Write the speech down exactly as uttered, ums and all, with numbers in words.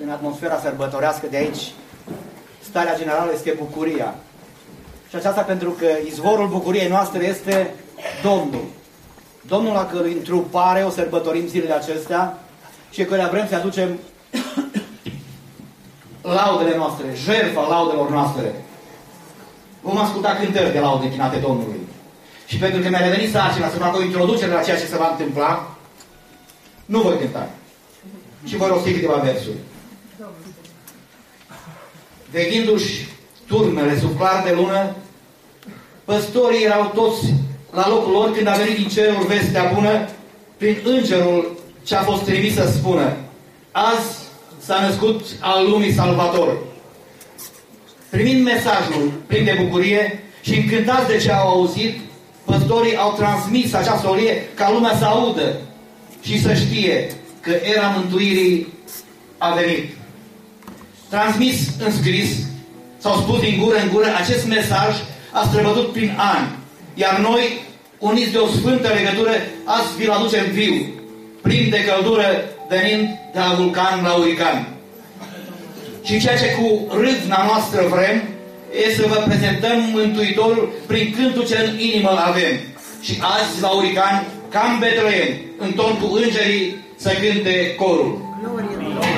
în atmosfera sărbătorească de aici, starea generală este bucuria. Și aceasta pentru că izvorul bucuriei noastre este Domnul. Domnul la cărui întrupare o sărbătorim zilele acestea și căreia vrem să aducem laudele noastre, jertfa laudelor noastre. Vom asculta cântări de laude închinate Domnului. Și pentru că mi-a revenit sarcina să fac o introducere la ceea ce se va întâmpla, nu voi cânta. Și voi rosti câteva versuri. Veghindu-și turmele sub clar de lună, păstorii erau toți la locul lor când a venit din cerul vestea bună prin îngerul ce a fost trimis să spună: azi s-a născut al lumii Salvator. Primind mesajul plin de bucurie și încântați de ce au auzit, păstorii au transmis această solie ca lumea să audă și să știe că era mântuirii a venit. Transmis în scris, s-au spus din gură în gură, acest mesaj a străbătut prin ani. Iar noi, uniți de o sfântă legătură, azi vi-l aducem viu, plin de căldură, venind de la vulcan la urican. Și ceea ce cu râvna noastră vrem, e să vă prezentăm Mântuitorul prin cântul ce în inimă avem. Și azi la urican, ca în Betleem, în ton cu îngerii, să cânte corul. Glorie.